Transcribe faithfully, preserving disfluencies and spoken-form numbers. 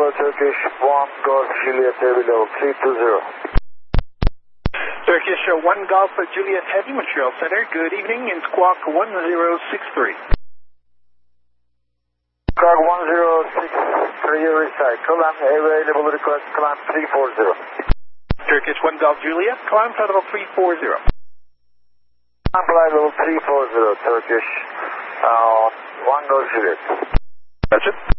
Turkish one Golf Juliet Heavy level three two zero. Turkish uh, one Golf Juliet Heavy, Montreal Center. Good evening in Squawk one zero six three. Squawk one zero six three, recycle. I'm available request climb three four zero. Turkish one Golf Juliet, climb flight level three four zero. Climb flight level three four zero, Turkish uh, one Golf Juliet. That's it.